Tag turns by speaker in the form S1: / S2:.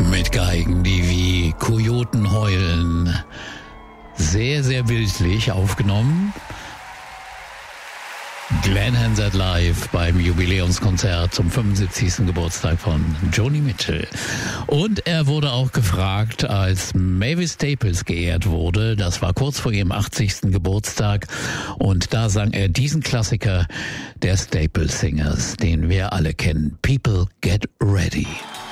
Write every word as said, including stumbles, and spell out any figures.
S1: Mit Geigen, die wie Kojoten heulen. Sehr, sehr bildlich aufgenommen. Glenn Hansard live beim Jubiläumskonzert zum fünfundsiebzigsten Geburtstag von Joni Mitchell. Und er wurde auch gefragt, als Mavis Staples geehrt wurde. Das war kurz vor ihrem achtzigsten Geburtstag. Und da sang er diesen Klassiker der Staples Singers, den wir alle kennen. People Get Ready.